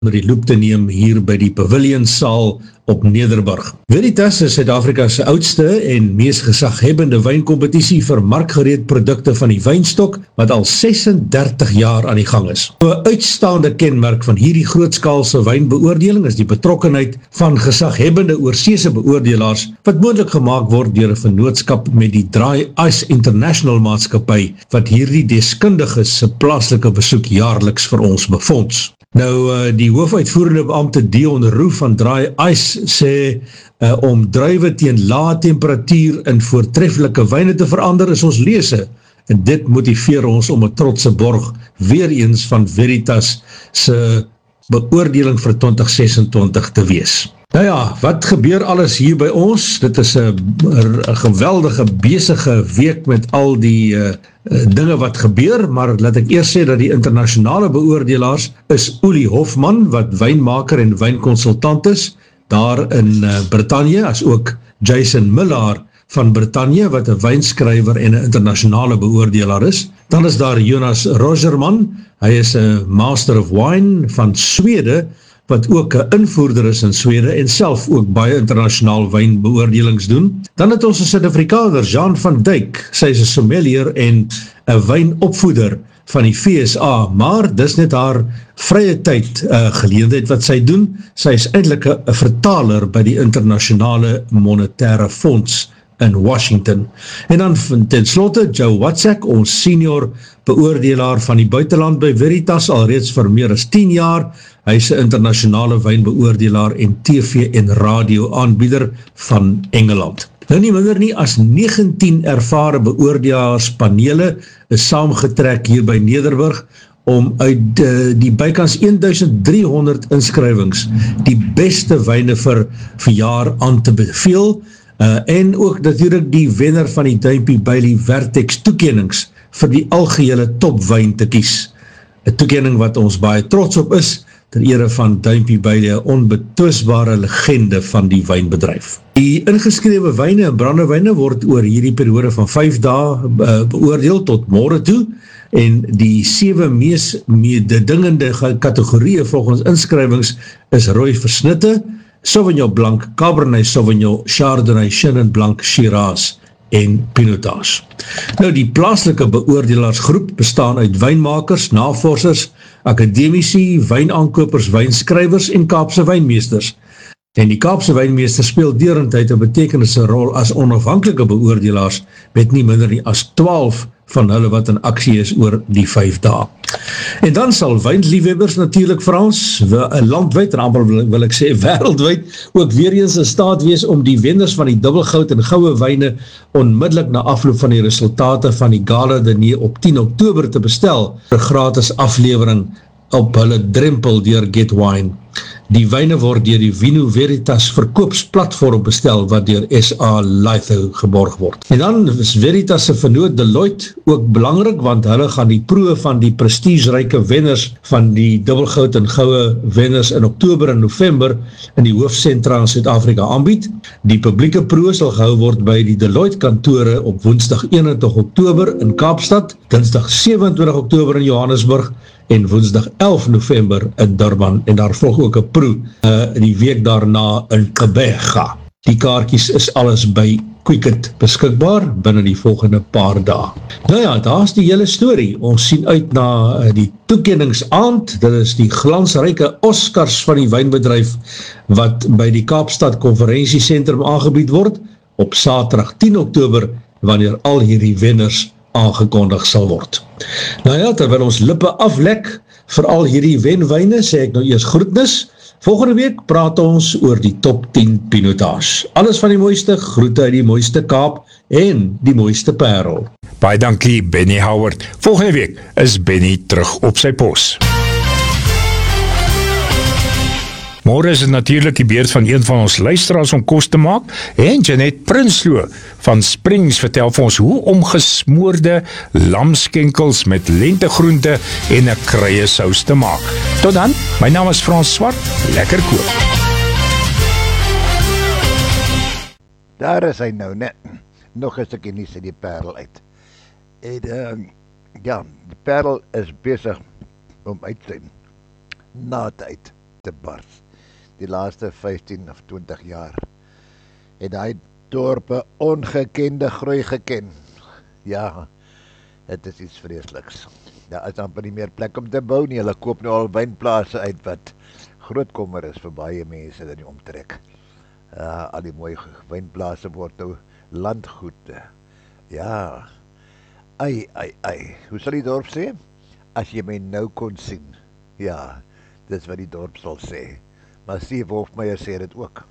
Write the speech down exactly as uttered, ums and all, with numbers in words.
met die loop te neem hier by die Pavilionsaal op Nederburg. Veritas is Suid-Afrika se oudste en mees gesaghebbende wynkompetisie vir markgereed produkte van die wynstok, wat al sesendertig jaar aan die gang is. 'n Uitstaande kenmerk van hierdie grootskaalse wynbeoordeling is die betrokkenheid van gesaghebbende oorseese beoordelaars, wat moontlik gemaak word deur 'n vennootskap met die Dry Ice International maatskappy, wat hierdie deskundiges se plaaslike besoek jaarliks vir ons befonds. Nou, die hoofuitvoerende beampte Dion Roux van Dry Ice sê, uh, om druiwe teen lae temperatuur in voortreffelike wyne te verander is ons lese, en dit motiveer ons om 'n trotse borg weer eens van Veritas se beoordeling vir twintig sesentwintig te wees. Nou ja, wat gebeur alles hier by ons? Dit is 'n geweldige besige week met al die uh, dinge wat gebeur, maar laat ek eers sê dat die internasionale beoordelaars is Uli Hofman, wat wynmaker en wynkonsultant is, daar in uh, Brittanje, as ook Jason Miller van Brittanje, wat 'n wynskrywer en 'n internasionale beoordelaar is. Dan is daar Jonas Rogerman, hy is 'n Master of Wine van Swede, wat ook 'n invoerder is in Swede en self ook baie internasionaal wynbeoordelings doen. Dan het ons 'n Suid-Afrikaner, Jean van Dijk, sy is 'n sommelier en 'n wynopvoeder van die V S A, maar dis net haar vrye tyd uh, geleentheid wat sy doen. Sy is eintlik 'n vertaler by die Internasionale Monetaire Fonds in Washington. En dan ten slotte Joe Watzek, ons senior beoordelaar van die buiteland by Veritas, alreeds vir meer as tien jaar. Hy is 'n internasionale wynbeoordelaar en T V en radio aanbieder van Engeland. Nou nie minder nie as negentien ervare beoordelaarspanele is saamgetrek hier by Nederburg om uit die, die bykans duisend driehonderd inskrywings die beste wyne vir verjaar aan te beveel. Uh, en ook natuurlijk die wenner van die Duimpie Bailey Vertex toekennings vir die algehele topwyn te kies. 'n Toekenning wat ons baie trots op is, ter ere van Duimpie Bailey, 'n onbetwisbare legende van die wynbedryf. Die ingeskrewe wyne en brandewyne word oor hierdie periode van vyf dae uh, beoordeel tot môre toe, en die sewe mees mededingende kategorieë volgens inskrywings is rooi versnitte, Sauvignon Blanc, Cabernet Sauvignon, Chardonnay, Chenin Blanc, Shiraz en Pinotage. Nou, die plaaslike beoordelaarsgroep bestaan uit wynmakers, navorsers, akademici, wynaankopers, wynskrywers en Kaapse wynmeesters. En die Kaapse wynmeesters speel deurentyd 'n betekenisse rol as onafhanklike beoordelaars met nie minder nie as twaalf van hulle wat in aksie is oor die vyf dae. En dan sal wynliefhebbers natuurlik Frans, landwyd, en amper wil, wil ek sê wêreldwyd, ook weer eens in staat wees om die wenners van die dubbelgoud en goue wyne onmiddellik na afloop van die resultate van die Gala Diner op tien Oktober te bestel vir gratis aflewering op hulle drempel deur Get Wine. Die wyne word deur die Vino Veritas verkoopsplatform bestel wat deur S A Litho geborg word. En dan is Veritas se vennoot Deloitte ook belangrik, want hulle gaan die proe van die prestigeryke wenners van die dubbelgoud en goue wenners in Oktober en November in die hoofsentra in Suid-Afrika aanbied. Die publieke proe sal gehou word by die Deloitte kantore op Woensdag eenentwintig Oktober in Kaapstad, Dinsdag sewe-en-twintig Oktober in Johannesburg en Woensdag elf November in Durban, en daar volg ook 'n proe uh, die week daarna in Gqeberha. Die kaartjies is alles by Quicket beskikbaar binne die volgende paar dae. Nou ja, daar is die hele storie. Ons sien uit na uh, die toekenningsaand. Dit is die glansryke Oscars van die wynbedryf wat by die Kaapstad Konferensiesentrum aangebied word op Saterdag tien Oktober, wanneer al hierdie wenners aangekondig sal word. Nou ja, terwyl ons lippe aflek vir al hierdie wenwyne, sê ek nou eers groetnis. Volgende week praat ons oor die top tien Pinotage. Alles van die mooiste, groete uit die mooiste Kaap en die mooiste Parel. Baie dankie, Benny Howard. Volgende week is Benny terug op sy pos. Môre is dit natuurlik die beurt van een van ons luisteraars om kos te maak, en Janet Prinsloo van Springs vertel vir ons hoe om gesmoorde lamskenkels met lentegroente en 'n kruie sous te maak. Tot dan, my naam is Frans Swart, lekker koop. Daar is hy nou, net nog 'n stukkie nuus uit die Parel uit. En uh, ja, die Parel is besig om uit te na tyd te bars. Die laaste vyftien of twintig jaar het hy dorpe ongekende groei geken. Ja, dit is iets vreesliks. Daar is amper nie meer plek om te bou nie. Hulle koop nou al wynplase uit wat groot kommer is vir baie mense in die omtrek. Ja, al die mooi wynplase word nou landgoed. Ja, ai, ai, ai. Hoe sal die dorp sê? As jy my nou kon sien. Ja, dis wat die dorp sal sê. Maar Steve Hofmeyer sê dit ook.